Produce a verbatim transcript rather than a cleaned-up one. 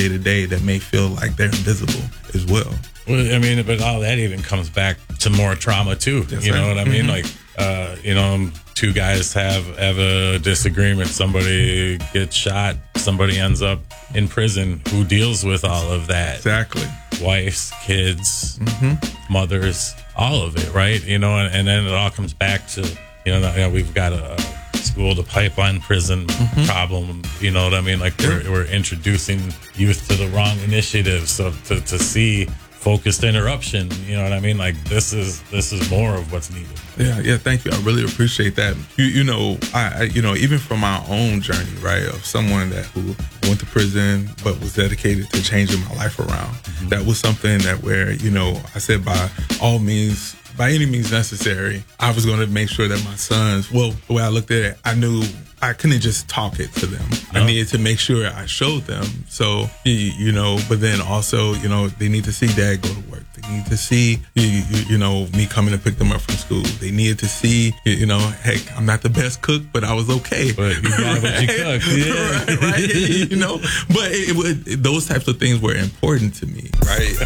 day to day that may feel like they're invisible as well. Well, I mean, but all that even comes back to more trauma too. That's you know right. what I mean? Mm-hmm. Like, uh, you know, two guys have have a disagreement. Somebody gets shot. Somebody ends up in prison. Who deals with all of that? Exactly. Wives, kids, Mm-hmm. mothers, all of it, right? You know, and, and then it all comes back to, you know, you know we've got a school to pipeline prison Mm-hmm. problem. You know what I mean? Like we're, we're introducing youth to the wrong initiatives. So to, to see focused interruption, you know what I mean? Like this is this is more of what's needed. Yeah, yeah, thank you. I really appreciate that. You, you know, I, I, you know, even from my own journey, right, of someone that who went to prison but was dedicated to changing my life around. Mm-hmm. That was something that where, you know, I said by all means, by any means necessary, I was going to make sure that my sons. Well, the way I looked at it, I knew I couldn't just talk it to them. No. I needed to make sure I showed them. So, you, you know, but then also, you know, they need to see dad go to work. They need to see, you, you, you know, me coming to pick them up from school. They needed to see, you know, heck, I'm not the best cook, but I was okay. But you got right? what you cooked. Yeah. right, right. You know, but it, it, those types of things were important to me, right?